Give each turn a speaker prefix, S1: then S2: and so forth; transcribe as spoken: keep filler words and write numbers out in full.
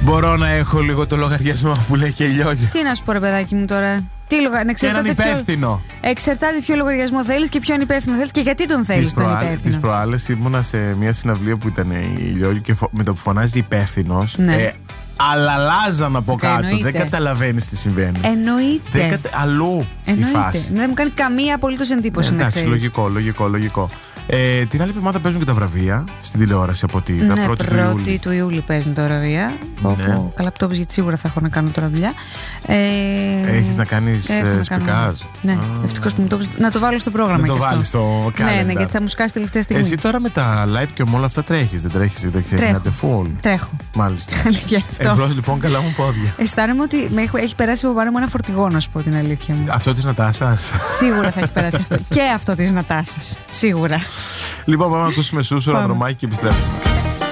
S1: Μπορώ να έχω λίγο το λογαριασμό που λέει και η Λιόλια.
S2: Τι να σου πω, ρε παιδάκι μου τώρα. Τι λογα...
S1: Και έναν υπεύθυνο.
S2: Ποιο... Εξαρτάται ποιο λογαριασμό θέλεις και ποιον υπεύθυνο θέλεις και γιατί τον θέλεις τον υπεύθυνο.
S1: Τις προάλλες ήμουνα σε μια συναυλία που ήταν η Λιόλια και με το που φωνάζει υπεύθυνος.
S2: Ναι. Ε,
S1: αλαλάζαν από κάτω.
S2: Εννοείται.
S1: Δεν καταλαβαίνεις τι συμβαίνει.
S2: Εννοείται.
S1: Δεν κατα... Αλλού
S2: Εννοείται.
S1: η φάση.
S2: Δεν μου κάνει καμία απολύτως εντύπωση.
S1: Ε, εντάξει, λογικό, λογικό, λογικό. Ε, την άλλη εβδομάδα παίζουν και τα βραβεία στην τηλεόραση από ό,τι είδα.
S2: Ναι,
S1: πρώτη
S2: του
S1: Ιούλη.
S2: του Ιούλη παίζουν τα βραβεία. Ναι. Όπου, καλά που το πεις, γιατί σίγουρα θα έχω να κάνω τώρα δουλειά. Ε,
S1: Έχεις να κάνεις σπικάζ.
S2: Ναι, ah. ευτυχώς που μου το πεις. Να το βάλω στο πρόγραμμα.
S1: Να το βάλεις στο calendar.
S2: Ναι, ναι, γιατί θα μου σκάσει τελευταία στιγμή.
S1: Εσύ τώρα με τα live και με όλα αυτά τρέχεις, δεν τρέχεις, δεν ξεκινάτε full.
S2: Τρέχω.
S1: Μάλιστα.
S2: Εμπρός
S1: λοιπόν, καλά μου πόδια.
S2: Αισθάνομαι ότι με έχει περάσει από πάνω μου ένα φορτηγό, να σου πω την αλήθεια μου.
S1: Αυτό της Νατάσας.
S2: Σίγουρα θα έχει περάσει αυτό. Και αυτό της Νατάσας. Σίγουρα.
S1: Λοιπόν, πάμε να ακούσουμε Σούσουρα, Ανδρομάκη και επιστρέφουμε.